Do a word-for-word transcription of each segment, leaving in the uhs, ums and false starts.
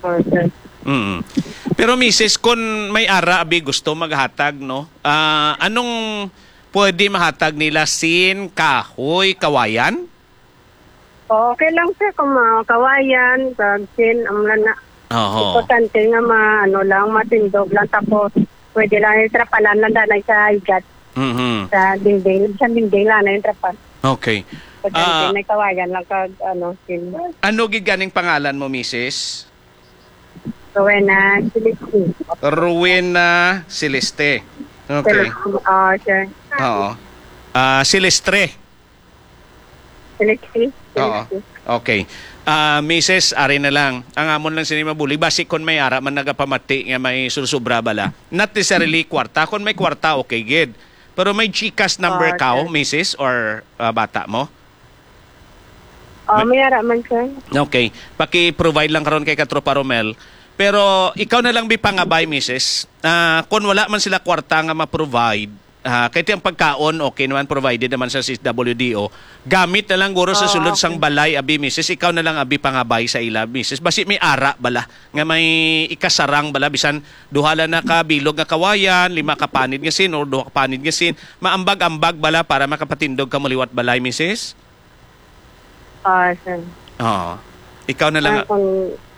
Oh, sir. Mm. Pero misis, kung may ara abi gusto maghatag, no? Ah, anong pwede mahatag nila, sin, kahoy, kawayan? Okay lang sir kung mga kawayan, pagsin, amlan na. Oo. Importante nga ma, ano lang, matindog lang. Tapos pwede lang yung trapalan lang danay sa igat. Mhm. Sa dingding, sa dingding lang na yung trapal. Okay. Pwede Ah, may kawayan lang kag, ano, sin. ano giganing pangalan mo, misis? Rowena Celeste. Rowena Celeste. Okay. Oo, sir. Oo. Ah, Silestre. Celeste. Oo. Okay. Ah, misis, ari na lang. Ang amon lang sinima bulig. Basi kon may ara man nagapamati nga may susubra bala. Not necessarily kwarta. Kon may kwarta, okay, good. Pero may Gcash number Ah, ka, sir. misis, or ah, bata mo? Oh, may ara man, sir. Okay. Paki-provide lang karon kay Katropa Romel. Pero ikaw na lang bi pangabay, misis. Ah, kung wala man sila kwarta nga ma-provide, ah, kahit yung pagkaon, okay naman, provided naman sa C W D O, gamit na lang guro sa Oh, sulod okay. sang balay, abi, misis. Ikaw na lang abi pangabay sa ila, misis. Basi may ara bala, nga may ikasarang bala, bisan duhala na ka bilog nga kawayan, lima ka panid nga sin, or duha ka panid nga sin, maambag-ambag bala para makapatindog ka muliwat balay, misis. Ah, sir. Oo. Ikaw na lang. Ah, kung,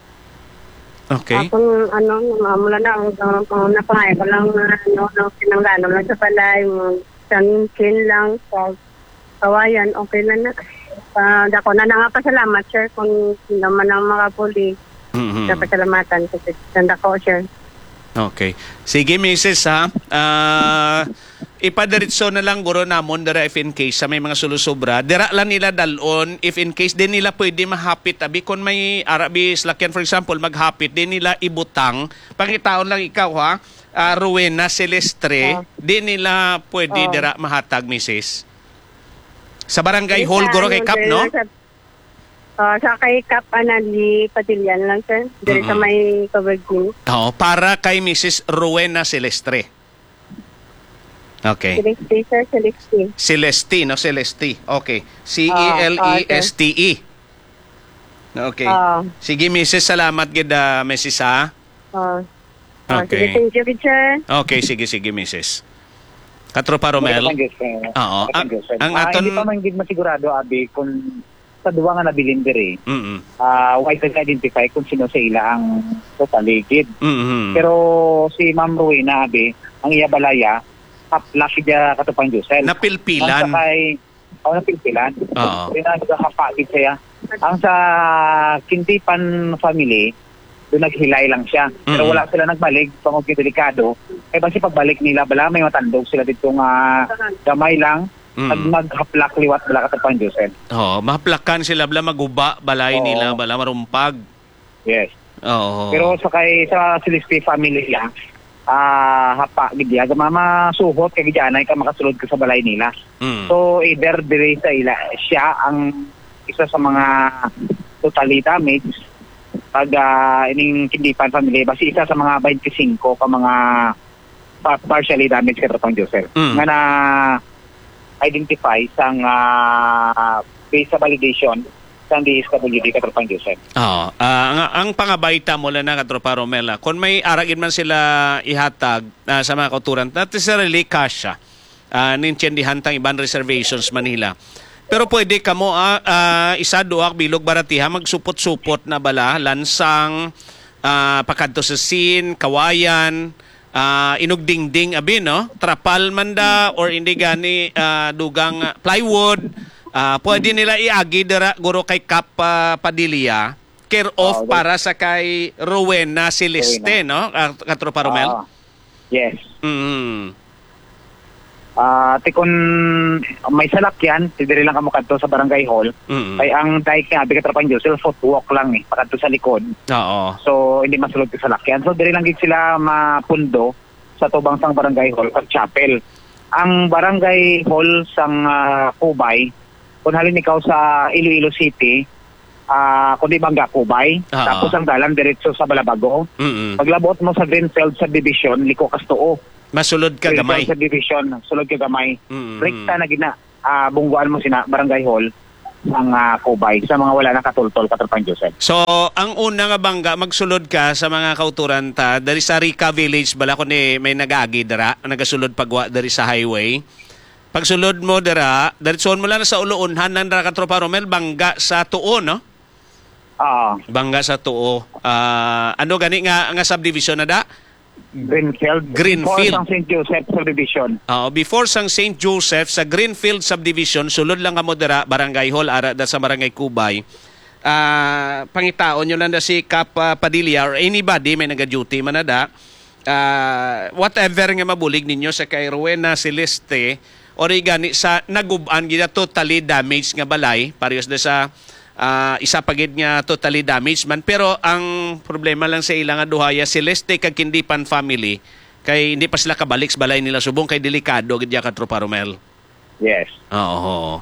Okay. ah, kung ano, mamula na, kung, kung, kung napangay ko lang, ano, no, sinanggano lang sa palay, sankin lang sa kawayan, okay lang na. Uh, dako na na nga pasalamat, sir, kung naman ang makapuli. Mhm. Sa pasalamatan, kasi sanda ko, sir. Okay. Sige, misis, ha? Ah, ipadiritso na lang guro namon dara if in case sa may mga sulusobra. Dira lang nila dalon if in case din nila pwede mahapit. Abi, kung may arabi slakyan, for example, maghapit, din nila ibutang. Pangitaon lang ikaw, ha? Uh, Rowena Celestre, Oh. di nila pwede Oh. dira mahatag, misis. Sa barangay Yes, hall, sa guro ano, kay Kap, sir, no? Sa, uh, sa kay Kap Anali Padilyan lang, sir. Dari sa Mm-mm. may Kabargin. Oo, para kay missus Rowena Celestre. Okay. Celeste, sir, Celeste. Celeste, no? Celeste. Okay. C E L E S T E. Okay. Ah. Sige, missus, salamat gid, uh, missus, ha? Uh, Okay. Sige, thank you, sir. Okay, sige, sige, missus. Katropa Romel. Oo. Ang, ang Ah, aton... hindi pa man gid masigurado, abi, kung sa duwa nga nabilin diri. Mm-mm. Ah, why can identify kung sino sa ila ang totaligid. Mm-mm. Pero si Ma'am Rowena, abi, ang iya balaya, kaplaki dia katupang Josel. Napilpilan. Ang sakay, oh, napilpilan. Oo. Kaya nagkakapatid siya. Ang sa Kintipan family, doon naghilay lang siya. Pero Mm. wala sila nagbalik, pangod delikado. Eh basi pagbalik nila, bala may matandog sila dito nga gamay lang. Mm. At maghaplak liwat bala katupang Josel. Oo, maplakan sila, bala maguba, balay Oo. nila, bala marumpag. Yes. Oo. Pero sa kay sa Celeste family niya, ah hapa gidya gamama suhot kay gidyanay ka makasulod ka sa balay nila. Mm. So either dire sa ila siya ang isa sa mga totally damaged pag uh, ining Kindipan family basi isa sa mga twenty-five ka mga pa- partially damaged katapang Joseph. Mm. Nga na identify sang uh, based sa validation sang D S W D katapang Joseph. Oo. Ah, ang, ang pangabayta mo lang na, Katropa Romela, kung may aragin man sila ihatag ah, sa mga kauturan, not necessarily cash, uh, nintiyandihan tang ibang reservations Manila. Pero pwede ka mo, ah, ah, isa duak bilog baratiha, magsupot-supot na bala, lansang, ah, pakadto sa sin, kawayan, ah, inugdingding abi, no? Trapal manda, or hindi gani ah, dugang ah, plywood. Ah, pwede nila iagi dira guro kay Kap ah, Padilla, care off Oh, para sa kay Rowena Celeste, no? Ah, Katropa Romel. Ah, yes. Mm. Ah, tikon may salakyan, tidiri lang kamo kadto sa barangay hall. Mm. Ay ang dahil nga abi katapang Joseph footwalk lang eh, pakadto sa likod. Oo. So hindi masulod sa salakyan. So diri lang gid sila mapundo sa tubang sang barangay hall kag chapel. Ang barangay hall sang uh, Kubay, kung halin ikaw sa Iloilo City, ah uh, kundi Bangga Kubay, Oo. tapos ang dalan diretso sa Balabago. Mm. Paglabot mo sa Greenfield subdivision, liko Castoo. Masulod ka gamay. Greenfield subdivision, sulod ka gamay. Mm. Rekta na gina, ah bungguan mo sina barangay hall. ng uh, Kubay sa mga wala nakatultol Katropang Joseph. So, ang una nga bangga, magsulod ka sa mga kauturan ta, dari sa Rica Village, bala ko ni may nag-agi dara, nagasulod pagwa dari sa highway. Pagsulod mo dara, daritsoon mo lang sa uloonhan ng dara Katropa Romel, bangga sa tuo, no? Ah, Bangga sa tuo. Ah, ano gani nga nga subdivision na da? Greenfield. Greenfield. Before sang Saint Joseph Subdivision. Uh, before sang Saint Joseph sa Greenfield Subdivision, sulod lang kamo dira Barangay Hall ara da sa Barangay Kubay. Ah, pangitaon nyo lang da si Kap uh, Padilla or anybody may naga-duty man na da. Ah, whatever nga mabulig ninyo sa kay Rowena Celeste or gani sa nagub-an gida totally damaged nga balay parehas da sa uh, isa pagid nga totally damaged man, pero ang problema lang sa ilang duhaya Celeste kag Kindipan family kay hindi pa sila kabalik sa balay nila subong kay delikado gid ya Katropa Romel. Yes. Oo.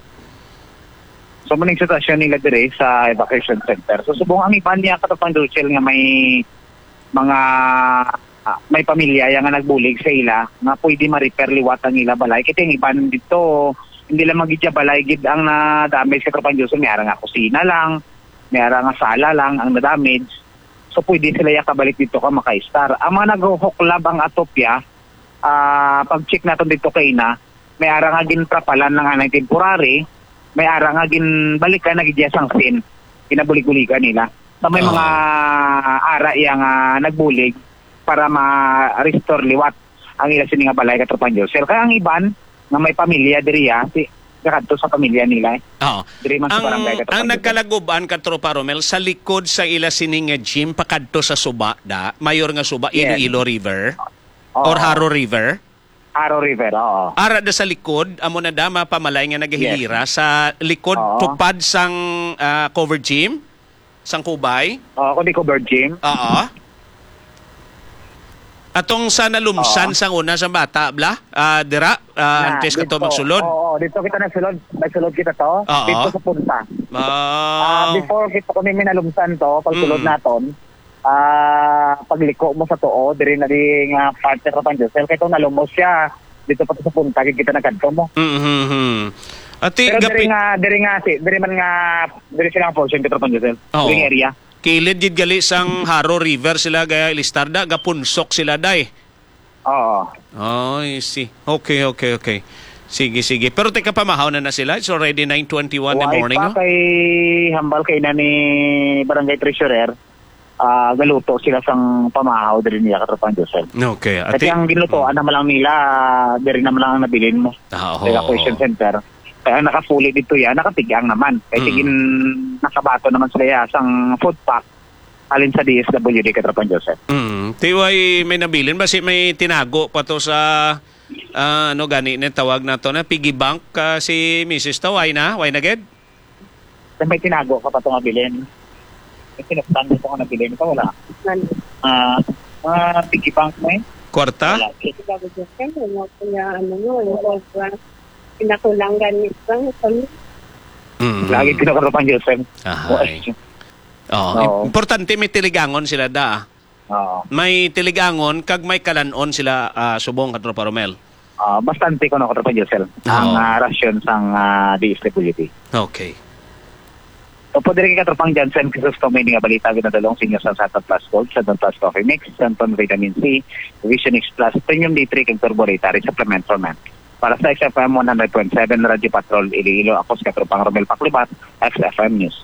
So maning sitwasyon nila dire sa evacuation center. So subong ang ipan niya Katropang Dulcel nga may mga uh, may pamilya yang nga nagbulig sa ila nga pwede ma-repair liwat ang ila balay. Kaya yung ipan dito hindi lang magidya balay gid ang na-damage Katropang Dulcel, may ara nga kusina lang, may ara nga sala lang ang na-damage. So pwede sila ya kabalik dito ka maka-star. Ang mga nag-hoklab ang atopya, uh, pag-check natin dito kay na, may ara nga gintrapalan ng anay temporary, may ara nga ginbalikan na gidya sang sin, kinabulig-buligan nila. So may Oh. mga ara yang uh, nagbulig para ma-restore liwat ang ila sini nga balay Katropang Dulcel. Kaya ang iban nga may pamilya diriya, si kadto sa pamilya nila. Eh. Oo. Diri man sa Ang, barangay Katropang ang Dulcel. nagkalaguban Katropa Romel sa likod sa ila sining nga gym pakadto sa Suba da, mayor nga Suba, Yes. Iloilo River Oo. or Haro River. Haro River, oo. Ara da sa likod, amo na da mapamalay nga nagahilira sa likod Oo. tupad sang ah, cover gym sang Kubay. Oo, kundi ko bird gym. Oo. Atong sa nalumsan Oo. sang una sa bata bla, ah, dira uh, antes ka to dito. magsulod. Oo, dito kita nagsulod. Nagsulod kita to. Oo. Dito sa punta. Ah, Ah, before kita kami minalumsan to, pagsulod Mm. naton, ah, pagliko mo sa tuo, diri na di nga part sa Katropang Dulcel, kaya itong nalumos siya. Dito pa to sa punta, kaya kita nagkadto mo. mhm. Ati Pero gapi diri nga, diri nga, si, diri man nga, diri silang portion Katropang Dulcel. Oo. Diri nga area. kilid gid gali sang Haro River sila gaya ilistarda gapunsok sila day. Oo. Ay, see. Okay, okay, okay. Sige, sige. Pero teka pamahaw na na sila. It's already nine twenty-one in the Why morning, pa no? kay hambal kay na ni Barangay Treasurer, ah, galuto sila sang pamahaw diri niya Katropang Dulcel. Okay. Ati, Kasi ang ginutoan naman lang nila, uh, diri naman lang ang nabilin mo. Ah, Sa evacuation center. Kaya nakafuli dito yan, nakatigyang naman. Kaya Mm. tigin nakabato naman sila ya, sang food pack alin sa D S W D Katropang Dulcel. Mm, tiway may nabilin ba si may tinago pa to sa ah, ano gani ni tawag na to na piggy bank ah, si Missus Taway na, why na ged? Kasi may tinago ka pa itong nabilin. May sinastan dito ka nabilin. Ito wala. Ah, mga piggy bank mo eh. Kwarta? Wala. Bago dyan, ano kaya ano mo, yung pinakulang ganit lang. Mm. Lagi Katropang Dulcel. Ahay. Oh, Oo. importante may tiligangon sila da. Oo. May tiligangon kag may kalanon sila ah, subong Katropa Romel. Ah, bastante ko na Katropang Dulcel. Ang Oo. ah, rasyon sang ah, D S W D. Okay. So, po diri kay Katropang Jansen, kisos to may nga balita ginadalong sinyo sa Santon Plus Gold, Santon Plus Coffee Mix, Santon Vitamin C, Vision X Plus, Premium D three, kag Turboritary Supplement for Men. Para sa X F M one hundred point seven, Radyo Patrol, Iloilo, ako si Katropang Romel Paklibat, X F M News.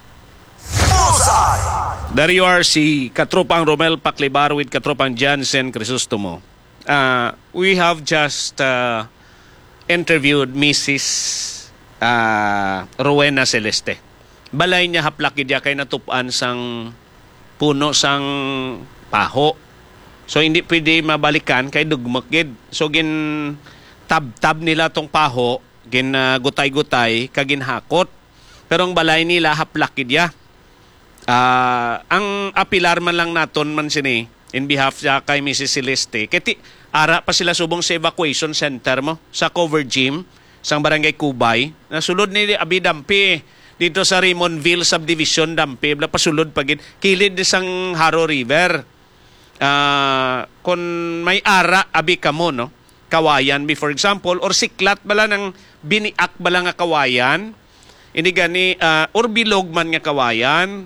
There you are, si Katropang Romel Paklibar with Katropang Jansen Crisostomo. Uh, we have just uh, interviewed Missus Uh, Rowena Celeste. Balay niya haplak gid kay natupan sang puno sang paho. So hindi pwede mabalikan kay dugmak gid. So gin tab-tab nila tong paho, gin uh, gutay-gutay kag ginhakot. Pero ang balay nila haplak gid ya. Ah, ang apilar man lang naton man sini in behalf sa kay Missus Celeste. Kati ara pa sila subong sa evacuation center mo sa cover gym sang Barangay Kubay. Nasulod ni Abi Dampi dito sa Raymondville Subdivision Dampi. Bla pasulod pagid kilid sang Haro River. Ah, kung may ara abi kamo no. Kawayan be for example or siklat bala ng biniak bala nga kawayan. Hindi gani uh, urbilog man nga kawayan,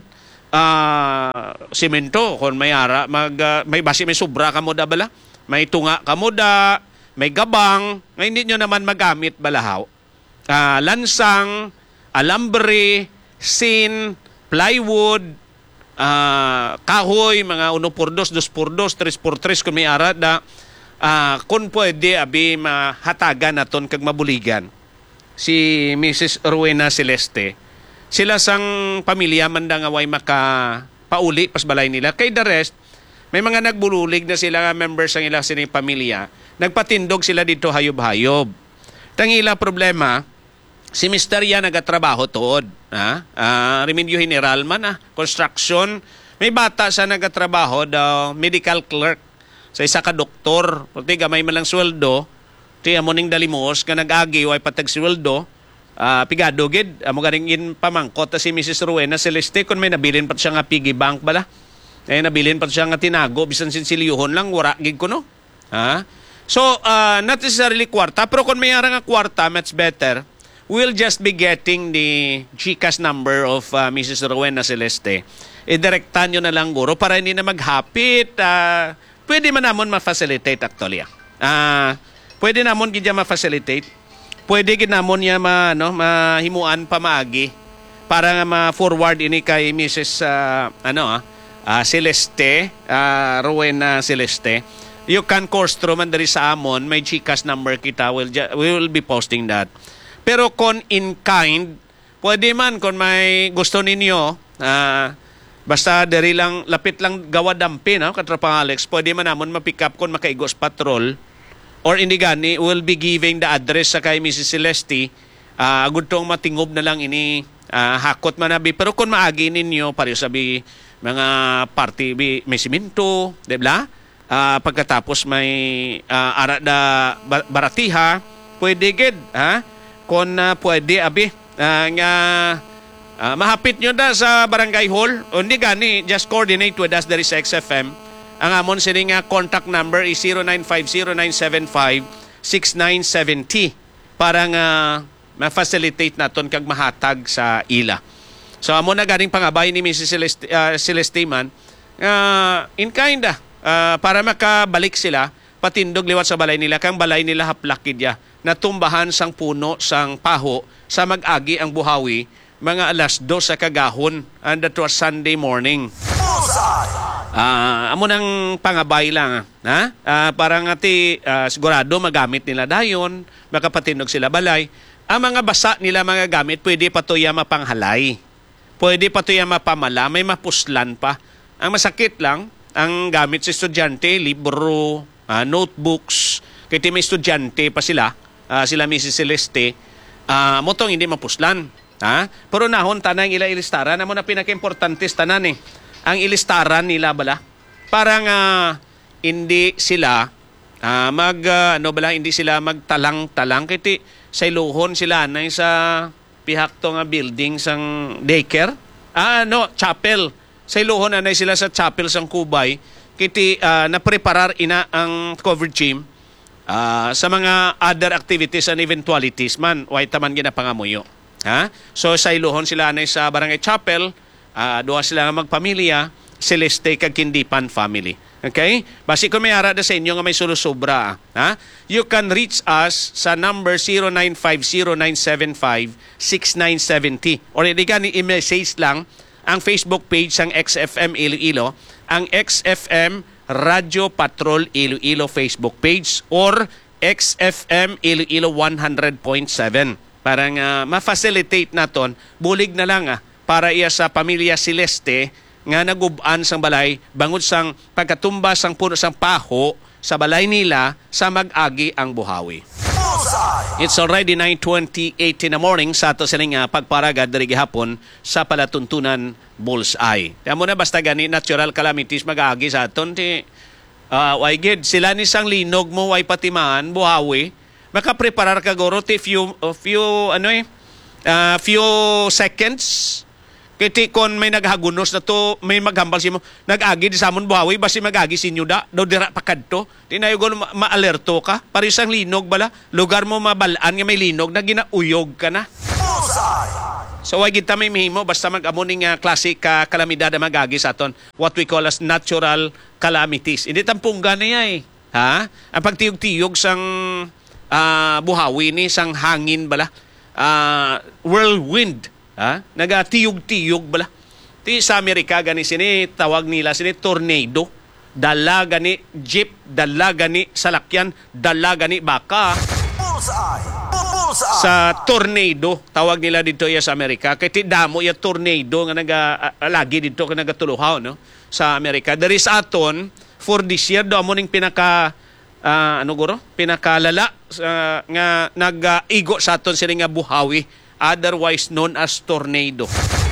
uh, simento kung may ara mag uh, may basi may sobra ka mo da bala. May tunga ka mo da, may gabang, ngay hindi nyo naman magamit balahaw. Uh, lansang, alambre, sin, plywood, uh, kahoy, mga uno por dos, dos por dos, tres por tres kung may ara da uh, kung pwede abi mahatagan naton kag mabuligan. Si Missus Rowena Celeste, sila sang pamilya man da nga way maka pauli pas balay nila. Kay the rest, may mga nagbululig na sila nga members ang ilang sining pamilya. Nagpatindog sila dito hayob-hayob. Tangila problema, si Mister yan nagatrabaho tuod. Ha? Uh, Remedyo General man, ah, construction. May bata sa nagatrabaho daw, medical clerk. Sa isa ka doktor. Pati gamay man lang sweldo. Ti amo ning dalimos nga nag-agi way patag sweldo. Uh, pigado gid amo garing in pamangkot ta si Missus Rowena Celeste kun may nabilin pat siya nga piggy bank bala. Eh nabilin pat siya nga tinago bisan sinsilyohon lang wara gid ko no. Ha? So uh, not necessarily kwarta pero kun may ara nga kwarta much better. We'll just be getting the GCash number of uh, Missus Rowena Celeste. I-directan nyo na lang guro para hindi na maghapit. Uh, pwede man namon ma-facilitate actually. Ah, uh, pwede namon gid ma-facilitate. Pwede gid namon niya ma no mahimuan pa maagi para nga ma-forward ini kay Missus Uh, ano ah uh, Celeste, uh, Rowena Celeste. You can course through man diri sa amon, may GCash number kita. We'll we will be posting that. Pero kon in kind, pwede man kon may gusto ninyo, uh, basta diri lang lapit lang gawa dampi no katropang Alex, pwede man namon ma-pick up kon makaigos patrol. Or hindi gani, we'll be giving the address sa kay Missus Celeste. Uh, gudtong matingob na lang ini uh, hakot manabi. Pero kung maagi ninyo, pareho sabi mga party, may simento, di ba? Uh, pagkatapos may uh, ara da baratiha, pwede gid. Ha? Kung uh, pwede, abi, uh, nga uh, mahapit nyo da sa barangay hall. O hindi gani, just coordinate with us there is X F M. Ang amon sining nga contact number is zero nine five zero nine seven five six nine seven zero para nga ma-facilitate naton kag mahatag sa ila. So amon na ganing pangabay ni Missus Celeste, uh, Celeste man uh, in kinda uh, para makabalik sila patindog liwat sa balay nila kang balay nila haplakid ya natumbahan sang puno sang paho sa mag-agi ang buhawi mga alas dos sa kagahon and that was Sunday morning. Ah, uh, amo nang pangabay lang ha. Uh, para nga ti uh, sigurado magamit nila dayon, makapatindog sila balay. Ang mga basa nila mga gamit pwede patuya mapanghalay. Pwede patuya mapamala, may mapuslan pa. Ang masakit lang ang gamit sa estudyante, libro, uh, notebooks, kaya may estudyante pa sila, uh, sila Missus Celeste, uh, motong hindi mapuslan. Ha? Pero nahon tanang ila ilistaran, amo na pinaka-importante tanan eh. Ang ilistaran nila bala para nga hindi sila uh, mag uh, ano bala hindi sila magtalang-talang kiti sa iluhon sila na sa pihak to nga building sang daycare ah no chapel sa iluhon na sila sa chapel sang Kubay kiti uh, na preparar ina ang covered gym uh, sa mga other activities and eventualities man way taman ginapangamuyo ha so sa iluhon sila na sa barangay chapel. Uh, doon sila nga magpamilya, Celeste kag Kindipan family. Okay? Basi kung may ara da sa inyo nga may sulusobra, ha? You can reach us sa number zero nine five zero nine seven five six nine seven zero. Or hindi ka ni i-message lang ang Facebook page ng X F M Iloilo, ang X F M Radio Patrol Iloilo Facebook page or X F M Iloilo one hundred point seven. Para nga ma-facilitate naton, bulig na lang ah, para iya sa pamilya Celeste nga nagub-an sang balay bangod sang pagkatumba sang puno sang paho sa balay nila sa mag-agi ang buhawi. It's already nine twenty-eight in the morning sa ato sining uh, pagparagad diri gihapon sa palatuntunan Bullseye. Kaya mo na basta gani natural calamities mag-agi sa aton ti uh, way gid sila ni sang linog mo way patimaan buhawi makapreparar ka guro ti few uh, few ano eh uh, few seconds. Kiti kon may naghagunos na to, may maghambal si mo, nag-agi di samon buhawi, basi mag-agi sinyo da, daw dira pakadto. Tinayo ko ma-alerto ka, parisang linog bala, lugar mo mabalaan nga may linog na ginauyog ka na. So wag kita may mihimo basta mag-amo ning uh, klase ka kalamidad na magagi sa aton, what we call as natural calamities. Hindi tampunggan niya eh. Ha? Ang pagtiyog-tiyog sang uh, buhawi ni sang hangin bala. Uh, whirlwind, ha? Nagatiyog-tiyog bala. Ti sa Amerika gani sini tawag nila sini tornado. Dala gani jeep, dala gani salakyan, dala gani baka. Sa tornado, tawag nila dito ya sa Amerika. Kaya ti damo ya tornado nga naga uh, lagi dito nga nagatuluhaw no sa Amerika. There is aton for this year do amo ning pinaka uh, ano guro? Pinakalala uh, nga nag-igo sa aton sila nga buhawi, otherwise known as tornado.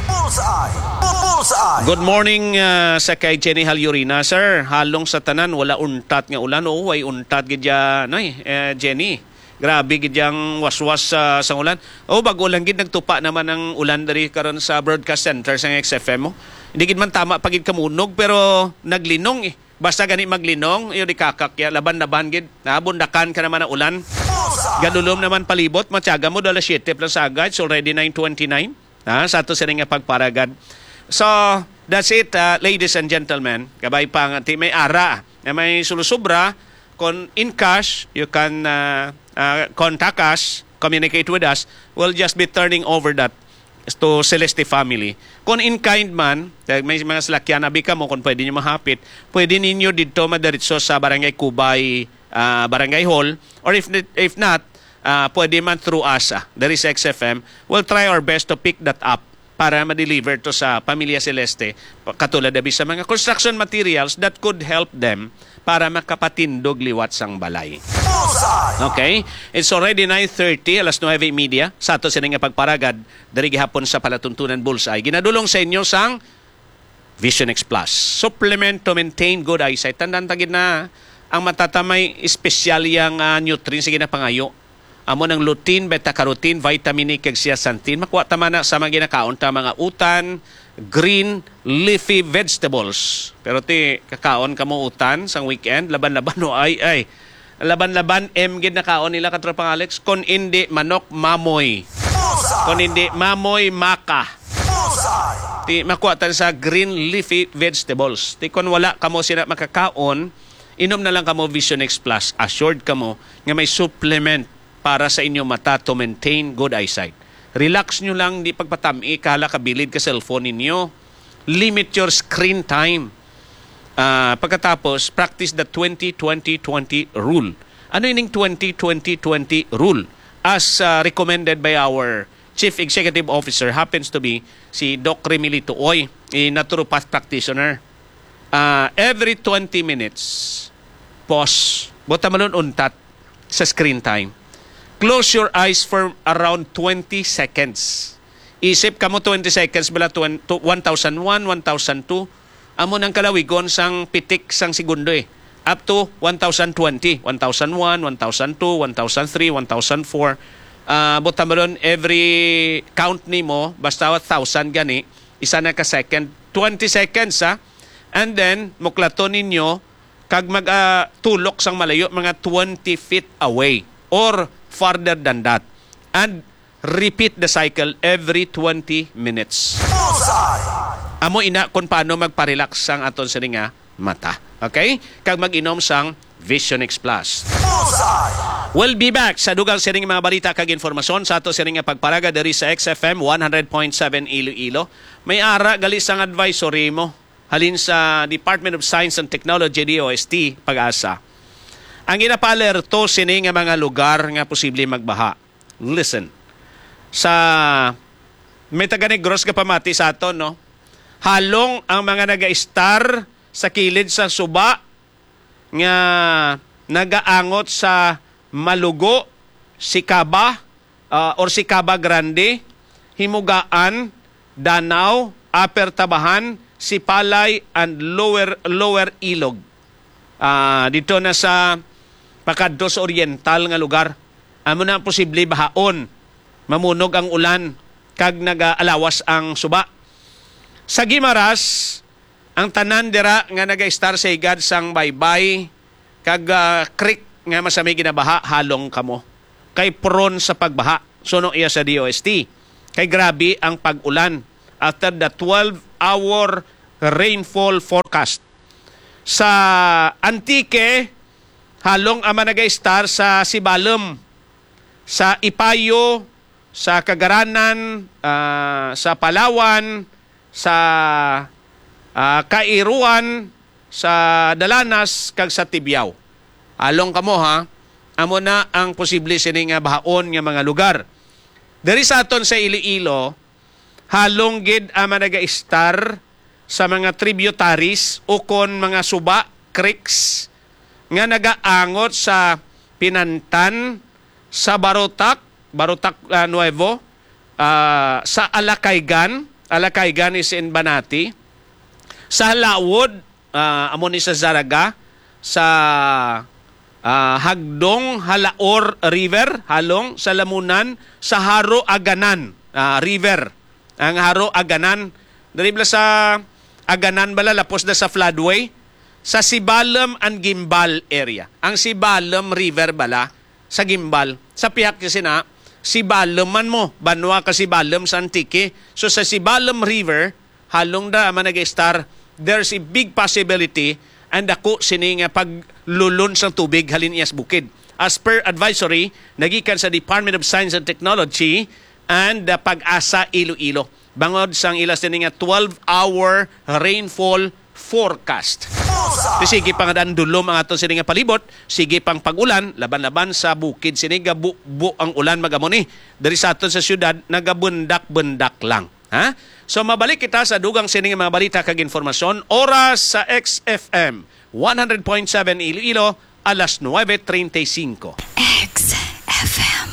Good morning uh, sa kay Jenny Halyurina, sir. Halong sa tanan wala untat nga ulan o way untat gidya nay eh, Jenny. Grabe gidyang waswas uh, sa ulan. O bago lang gid nagtupa naman ang ulan diri karon sa broadcast center sa X F M mo. Hindi gid man tama pagid kamunog pero naglinong eh. Basta gani maglinong, iyo di kakakya laban-laban gid. Nabundakan ka naman ang ulan. Gadulom naman palibot, matyaga mo dala siyete plus agad. So already nine twenty-nine. Ha, sa ato sila nga pagparagad. So, that's it, uh, ladies and gentlemen. Kabay pa nga, may ara na may sulusubra. Kung in cash, you can uh, uh, contact us, communicate with us. We'll just be turning over that to Celeste family. Kung in kind man, may mga salakyan abi ka mo, kung pwede nyo mahapit, pwede ninyo dito madaritso sa Barangay Kubay, uh, Barangay Hall, or if if not, uh, pwede man through us, uh, there is X F M. We'll try our best to pick that up para ma-deliver to sa Pamilya Celeste, katulad abi sa mga construction materials that could help them para makapatindog liwat sang balay. Okay? It's already nine thirty, alas nueve media, sa ato sila nga pagparagad, dari gihapon sa Palatuntunan Bullseye. Ginadulong sa inyo sang Vision X Plus. Supplement to maintain good eyesight. Tandaan tagid na, ang matatamay espesyal yang uh, nutrients sige na pangayo. Amo ng lutein, beta-carotene, vitamin E, kag zeaxanthin. Makuha tama na sa mga ginakaon ta mga utan, green leafy vegetables. Pero ti kakaon kamo utan sang weekend, laban-laban o ay ay. Laban-laban M gid nakaon nila katropang Alex, kon hindi manok mamoy. Kon hindi mamoy maka. Ti makuha tan sa green leafy vegetables. Ti kon wala kamo sina makakaon, inom na lang kamo Vision X Plus. Assured kamo nga may supplement para sa inyong mata to maintain good eyesight. Relax nyo lang, di pagpatami, kahala kabilid ka cellphone ninyo. Limit your screen time. Uh, pagkatapos, practice the twenty twenty twenty rule. Ano yung twenty twenty twenty rule? As uh, recommended by our Chief Executive Officer, happens to be si Doc Remilito Oy, a naturopath practitioner. Uh, every twenty minutes, pause. Bota malun untat sa screen time. Close your eyes for around twenty seconds. Isip ka mo twenty seconds bala one thousand one, one thousand two. Amo nang kalawigon sang pitik sang segundo eh. Up to one thousand twenty, one thousand one, one thousand two, one thousand three, one thousand four. Uh, Buta mo ron, every count ni mo, basta one thousand gani, isa na ka second, twenty seconds ha. And then, muklato ninyo, kag mag-tulok uh, sang malayo, mga twenty feet away. Or farther than that. And repeat the cycle every twenty minutes. Amo ina kung paano magparelax sang aton sa nga mata. Okay? Kag mag-inom sang Vision X Plus. We'll be back sa dugang sa mga balita kag informasyon sa ato sa nga pagparaga diri sa X F M one hundred point seven Iloilo. May ara gali sang advisory mo halin sa Department of Science and Technology D O S T Pag-asa. Ang ginapalerto sini nga mga lugar nga posible magbaha. Listen. Sa may taga-Negros ka pamati sa aton, no? Halong ang mga naga-star sa kilid sa suba nga nagaangot sa Malugo, Sikaba, uh, or Sikaba Grande, Himugaan, Danau, Upper Tabahan, Sipalay, and Lower Lower Ilog. Uh, dito na sa pakadto sa oriental nga lugar. Amo na posible bahaon. Mamunog ang ulan kag nagaalawas ang suba. Sa Gimaras, ang tanan dira nga naga-star sa igad sang baybay kag uh, creek nga masami ginabaha halong kamo. Kay prone sa pagbaha. Suno iya sa D O S T. Kay grabe ang pag-ulan after the twelve-hour rainfall forecast. Sa Antique, halong ama nag-star sa Sibalom, sa Ipayo, sa Cagaranan, uh, sa Palawan, sa uh, Kairuan, sa Dalanas, kag sa Tibiao. Halong kamo ha, amo na ang posible sining nga bahaon nga mga lugar. Diri sa aton sa Iloilo, halong gid ama naga-star sa mga tributaries o kon mga suba, creeks, nga nagaangot sa Pinantan, sa Barotac, Barotac uh, Nuevo, uh, sa Alacaygan, Alacaygan is in Banati, sa Laod, uh, amo ni sa Zaraga, sa uh, Hagdong, Halaor River, halong sa Lamunan, sa Haro Aganan uh, River. Ang Haro Aganan, daribla sa Aganan bala, lapos na sa floodway, sa Sibalom and Gimbal area. Ang Sibalom River bala, sa Gimbal, sa pihak kasi na, Sibalom man mo, banwa ka Sibalom sa Antique. So sa Sibalom River, halong da man nag-star, there's a big possibility and ako sining paglulun sa tubig halin iyas bukid. As per advisory, nagikan sa Department of Science and Technology and the Pag-asa Iloilo. Bangod sang ilas din nga twelve-hour rainfall forecast. Sige pang dulom ang aton sini nga palibot, sige pang pag-ulan, laban-laban sa bukid sini gabu-bu ang ulan magamo ni. Dari sa aton sa syudad nagabundak-bundak lang. Ha? So mabalik kita sa dugang sini nga mga balita kag informasyon. Oras sa X F M one hundred point seven Iloilo, alas nueve treinta y cinco. X F M.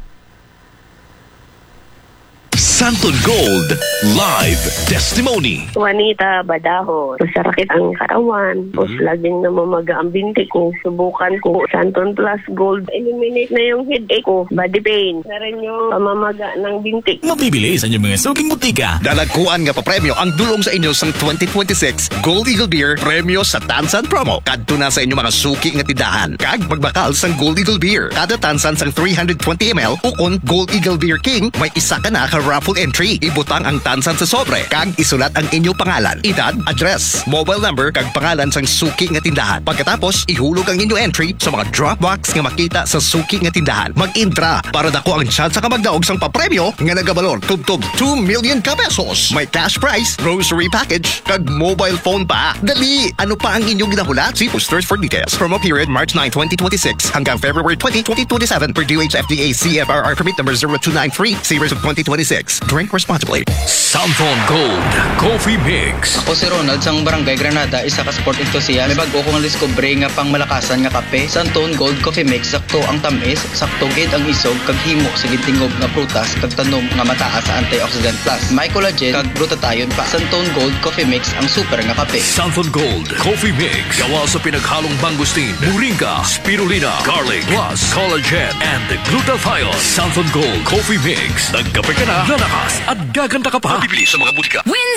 Santon Gold Live Testimony. Juanita Badaho. Masarakit ang karawan. Mm-hmm. Tapos laging namamaga ang binti ko. Subukan ko Santon Plus Gold. Eliminate na yung headache ko. Body pain. Na rin yung pamamaga ng binti. Mabibili sa inyong mga suking butika. Dalagkuan nga pa premyo ang dulong sa inyo sang twenty twenty-six Gold Eagle Beer premyo sa Tansan Promo. Kadto na sa inyong mga suki nga tindahan. Kag magbakal sang Gold Eagle Beer. Kada Tansan sang three hundred twenty milliliters ukon Gold Eagle Beer King, may isa ka na ka raffle entry. Ibutang ang tansan sa sobre. Kag isulat ang inyong pangalan, edad, address, mobile number, kag pangalan sang suki nga tindahan. Pagkatapos, ihulog ang inyong entry sa mga drop box nga makita sa suki nga tindahan. Mag-intra para dako ang chance ka magdaog sang papremyo nga nagabalor tubtob two million ka pesos. May cash prize, grocery package, kag mobile phone pa. Dali! Ano pa ang inyong ginahulat? See posters for details. Promo period March ninth, twenty twenty-six hanggang February twentieth, twenty twenty-seven per D O H F D A C F R R permit number zero two nine three, series of twenty twenty-six. Drink responsibly. Santon Gold Coffee Mix. Ako si Ronald sang Barangay Granada, isa ka sport enthusiast. May bago kong discovery nga pang malakasan nga kape. Santon Gold Coffee Mix, sakto ang tamis, sakto gid ang isog, kag himo sa tingog nga prutas, kag tanom nga mataas sa antioxidant plus. May collagen kag glutathione pa. Santon Gold Coffee Mix ang super nga kape. Santon Gold Coffee Mix. Gawa sa pinaghalong mangustin, moringa, spirulina, garlic, plus collagen and glutathione. Santon Gold Coffee Mix. Nagkape ka na, lalakas at gaganda ka pa. Bibili sa mga butika.